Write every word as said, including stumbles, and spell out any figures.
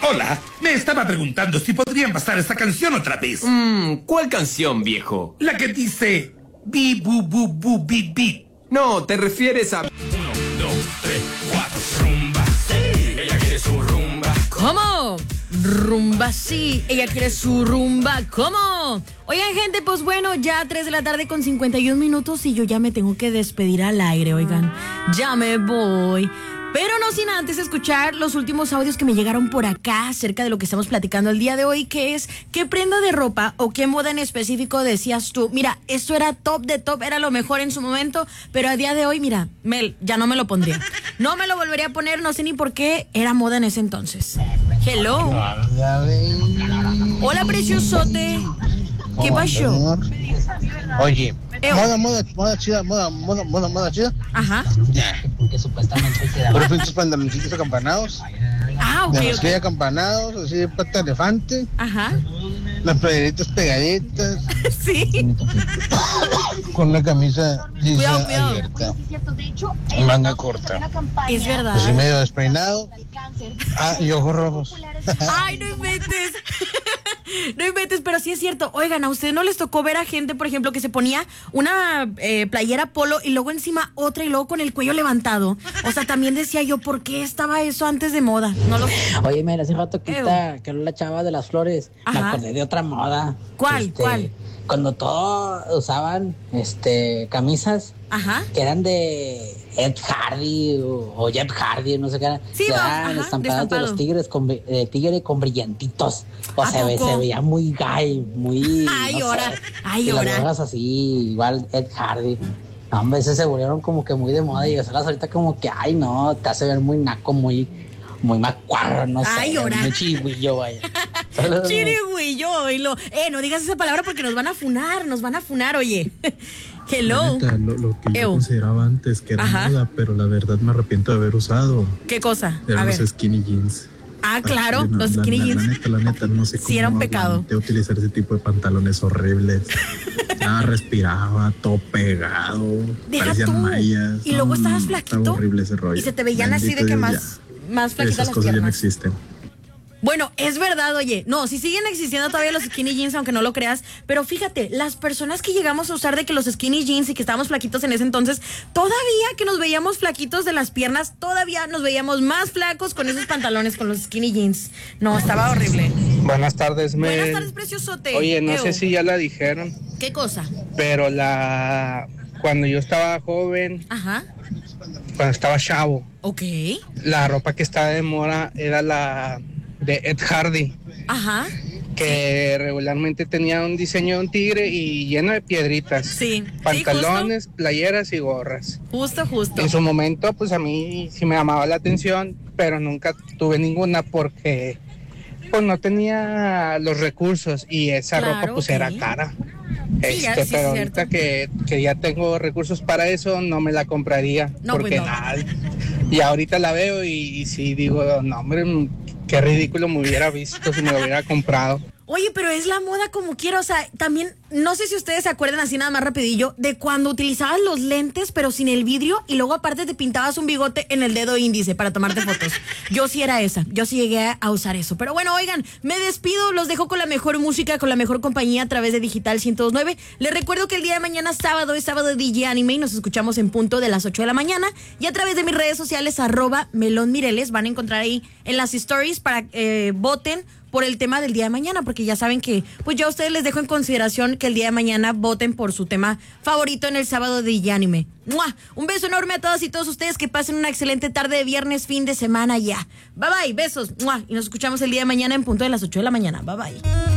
Hola, me estaba preguntando si podrían pasar esta canción otra vez. Mmm, ¿cuál canción, viejo? La que dice bi bu bu bu bi bi. No, te refieres a... Uno, dos, tres, cuatro, rumba, sí. Ella quiere su rumba. ¿Cómo? Rumba, sí. Ella quiere su rumba. ¿Cómo? Oigan, gente, pues bueno, ya tres de la tarde con cincuenta y un minutos y yo ya me tengo que despedir al aire, oigan. Ya me voy. Pero no sin antes escuchar los últimos audios que me llegaron por acá acerca de lo que estamos platicando el día de hoy, que es qué prenda de ropa o qué moda en específico decías tú. Mira, esto era top de top, era lo mejor en su momento, pero a día de hoy, mira, Mel, ya no me lo pondría. No me lo volvería a poner, no sé ni por qué era moda en ese entonces. Hello. Hola, preciosote. ¿Qué pasó? Oye, Ew. moda, moda, moda chida, moda, moda, moda, moda chida. Ajá. Ya. Porque supuestamente queda Por ejemplo, pantaloncitos acampanados, Ah, ok, de ok. mezclilla acampanados, así de pata de elefante, Ajá. las playeritas pegaditas, Sí. con una camisa lisa Cuidado, cuidado. abierta, manga corta, Es verdad. así medio despeinado, ah, y ojos rojos. Ay, no inventes. No inventes, pero sí es cierto. Oigan, ¿a ustedes no les tocó ver a gente, por ejemplo, que se ponía una eh, playera polo y luego encima otra y luego con el cuello levantado? O sea, también decía yo, ¿por qué estaba eso antes de moda? No lo sé. Oye, mira, hace rato que está, que la chava de las flores, Ajá. me acordé de otra moda. ¿Cuál? Este, ¿Cuál? Cuando todos usaban este camisas Ajá. que eran de Ed Hardy o, o Jeff Hardy, no sé qué eran. Sí, que va, eran ajá, estampadas de destampado. los tigres con, bri- de tigre con brillantitos. O ¿A sea, ve- poco? se veía muy gay, muy. Ay, no ahora, sé. ay, y las ahora. gorras así, igual Ed Hardy. No, hombre, se volvieron como que muy de moda y hacerlas ahorita como que, ay, no, te hace ver muy naco, muy, muy macuarro, no sé. Ay, ahora. Muy chigüillo, vaya. Chirigüillo, oílo. Eh, no digas esa palabra porque nos van a funar, nos van a funar, oye. Hello. La neta, lo, lo que yo Ew. consideraba antes que era Ajá. moda, pero la verdad me arrepiento de haber usado. ¿Qué cosa? A Eran ver. los skinny jeans. Ah, claro, no, los la- skinny la, jeans. La neta, la neta, no sé cómo Sí, era un pecado. De utilizar ese tipo de pantalones horribles. Ah, respiraba, todo pegado. Deja parecían tú. mallas. Y luego No, estabas no, flaquito. Estaba horrible ese rollo. Y se te veían así de Bendito que Dios, más, más ya. flaquitas Esas las cosas ya no piernas. existen. Bueno, es verdad, oye, no, si siguen existiendo todavía los skinny jeans, aunque no lo creas, pero fíjate, las personas que llegamos a usar de que los skinny jeans y que estábamos flaquitos en ese entonces, todavía que nos veíamos flaquitos de las piernas, todavía nos veíamos más flacos con esos pantalones, con los skinny jeans. No, estaba horrible. Buenas tardes, Mel. Buenas tardes, preciosote. Oye, no Ew. sé si ya la dijeron, ¿Qué cosa? pero la cuando yo estaba joven, Ajá, cuando estaba chavo, ok, la ropa que estaba de moda era la de Ed Hardy, ajá, que regularmente tenía un diseño de un tigre y lleno de piedritas. sí. Pantalones, playeras y gorras. Justo, justo. En su momento, pues a mí sí me llamaba la atención, pero nunca tuve ninguna porque pues no tenía los recursos y esa Claro, ropa pues ok. era cara. Sí, ya, Este, sí, pero es ahorita cierto. que, que ya tengo recursos para eso, no me la compraría. No, porque pues no. nada. Y ahorita la veo y, y sí digo, no hombre, qué ridículo me hubiera visto si me lo hubiera comprado. Oye, pero es la moda como quiera, o sea, también, no sé si ustedes se acuerdan así nada más rapidillo, de cuando utilizabas los lentes pero sin el vidrio y luego aparte te pintabas un bigote en el dedo índice para tomarte fotos. Yo sí era esa, yo sí llegué a usar eso. Pero bueno, oigan, me despido, los dejo con la mejor música, con la mejor compañía a través de Digital ciento dos punto nueve. Les recuerdo que el día de mañana sábado es sábado de D J Anime y nos escuchamos en punto de las ocho de la mañana y a través de mis redes sociales arroba Melón Mireles van a encontrar ahí en las stories para eh, voten por el tema del día de mañana, porque ya saben que pues yo a ustedes les dejo en consideración que el día de mañana voten por su tema favorito en el sábado de Yanime. ¡Mua! Un beso enorme a todas y todos ustedes, que pasen una excelente tarde de viernes, fin de semana ya. Bye bye, besos. ¡Mua! Y nos escuchamos el día de mañana en punto de las ocho de la mañana. Bye bye.